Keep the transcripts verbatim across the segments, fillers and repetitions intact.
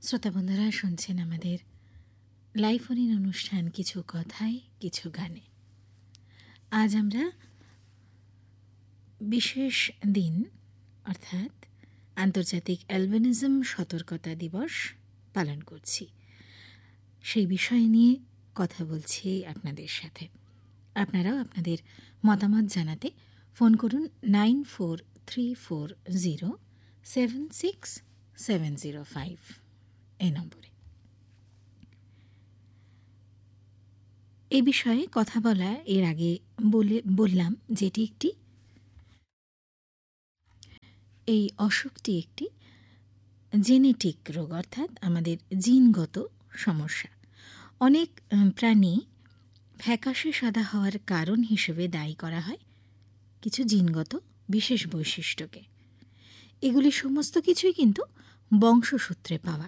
শ্রোতা বন্ধুরা শুনছেন আমাদের লাইভ ফোন ইন অনুষ্ঠান কিছু কথায় কিছু গানে। আজ আমরা বিশেষ দিন অর্থাৎ আন্তর্জাতিক অ্যালবিনিজম সতর্কতা দিবস পালন করছি। সেই বিষয় নিয়ে কথা বলছি আপনাদের সাথে। আপনারাও আপনাদের মতামত জানাতে ফোন করুন nine four three four zero seven six seven zero five এই নম্বরে। এই বিষয়ে কথা বলা এর আগে বলে বললাম যেটি একটি এই অসুখটি একটি জেনেটিক রোগ, অর্থাৎ আমাদের জিনগত সমস্যা। অনেক প্রাণী ফ্যাকাশে সাদা হওয়ার কারণ হিসেবে দায়ী করা হয় কিছু জিনগত বিশেষ বৈশিষ্ট্যকে। এগুলি সমস্ত কিছুই কিন্তু বংশসূত্রে পাওয়া।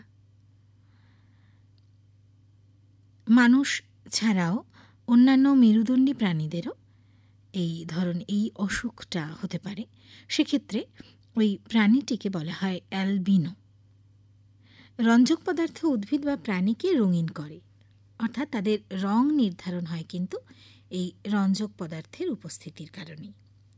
মানুষ ছাড়াও অন্যান্য মেরুদণ্ডী প্রাণীদেরও এই ধরন এই অসুখটা হতে পারে। সেক্ষেত্রে ওই প্রাণীটিকে বলা হয় অ্যালবিনো। রঞ্জক পদার্থ উদ্ভিদ বা প্রাণীকে রঙিন করে, অর্থাৎ তাদের রং নির্ধারণ হয় কিন্তু এই রঞ্জক পদার্থের উপস্থিতির কারণেই।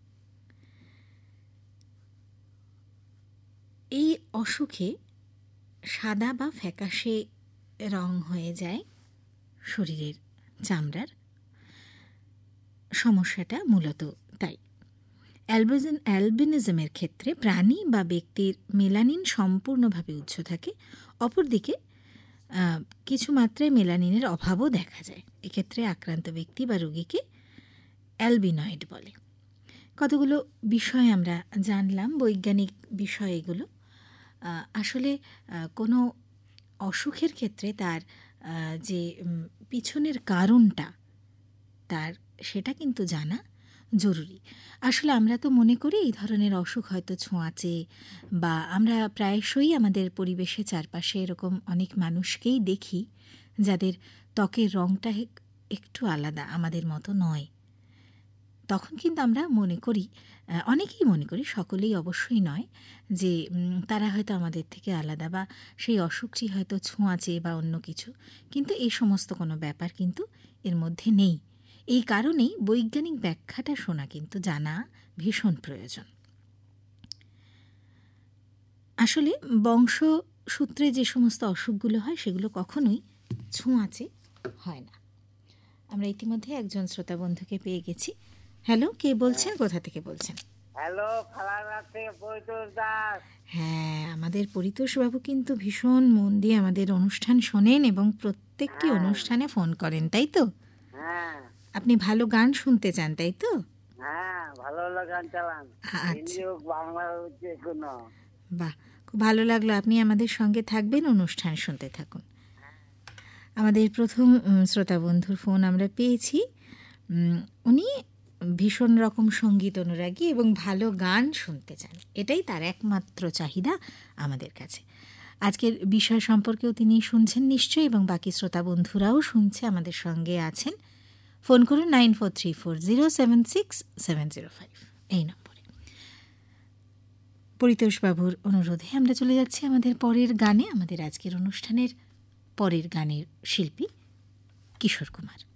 এই অসুখে সাদা বা ফ্যাকাশে রং হয়ে যায় শরীরের চামড়ার। সমস্যাটা মূলত তাই। অ্যালবিন অ্যালবিনিজমের ক্ষেত্রে প্রাণী বা ব্যক্তির মেলানিন সম্পূর্ণভাবে উচ্চ থাকে, অপরদিকে কিছু মাত্রায় মেলানিনের অভাবও দেখা যায়। এক্ষেত্রে আক্রান্ত ব্যক্তি বা রোগীকে অ্যালবিনয়েড বলে। কতগুলো বিষয় আমরা জানলাম, বৈজ্ঞানিক বিষয় এগুলো। আসলে কোনো অসুখের ক্ষেত্রে তার যে পিছনের কারণটা তার সেটা কিন্তু জানা জরুরি। আসলে আমরা তো মনে করি এই ধরনের অসুখ হয়তো ছোঁয়াচে, বা আমরা প্রায়শই আমাদের পরিবেশে চারপাশে এরকম অনেক মানুষকেই দেখি যাদের ত্বকের রঙটা একটু আলাদা, আমাদের মতো নয়। তখন কিন্তু আমরা মনে করি, অনেকেই মনে করি, সকলেই অবশ্যই নয়, যে তারা হয়তো আমাদের থেকে আলাদা বা সেই অসুখটি হয়তো ছোঁয়াচে বা অন্য কিছু। কিন্তু এই সমস্ত কোনো ব্যাপার কিন্তু এর মধ্যে নেই। এই কারণেই বৈজ্ঞানিক ব্যাখ্যাটা শোনা কিন্তু জানা ভীষণ প্রয়োজন। আসলে বংশসূত্রে যে সমস্ত অসুখগুলো হয় সেগুলো কখনোই ছোঁয়াচে হয় না। আমরা ইতিমধ্যে একজন শ্রোতা বন্ধুকে পেয়ে গেছি। হ্যালো, কে বলছেন, কোথা থেকে বলছেন? হ্যালো, খালাঘাট থেকে পরিতোষ দাস। হ্যাঁ, আমাদের পরিতোষ বাবু কিন্তু ভীষণ মন দিয়ে আমাদের অনুষ্ঠান শোনেন এবং প্রত্যেকটি অনুষ্ঠানে ফোন করেন, তাই তো? হ্যাঁ। আপনি ভালো গান শুনতে চান, তাই তো? হ্যাঁ, ভালো ভালো গান চালান। হিন্দি হোক, বাংলা হোক, যে কোনো। বাহ, খুব ভালো লাগলো। আপনি আমাদের সঙ্গে থাকবেন, অনুষ্ঠান শুনতে থাকুন। আমাদের প্রথম শ্রোতা বন্ধুর ফোন আমরা পেয়েছি। উনি ভীষণ রকম সঙ্গীত অনুরাগী এবং ভালো গান শুনতে চান, এটাই তার একমাত্র চাহিদা আমাদের কাছে। আজকের বিষয় সম্পর্কেও তিনি শুনছেন নিশ্চয়ই, এবং বাকি শ্রোতা বন্ধুরাও শুনছে, আমাদের সঙ্গে আছেন। ফোন করুন nine four three four zero seven six seven zero five এই নম্বরে। পরিতোষবাবুর অনুরোধে আমরা চলে যাচ্ছি আমাদের পরের গানে। আমাদের আজকের অনুষ্ঠানের পরের গানের শিল্পী কিশোর কুমার।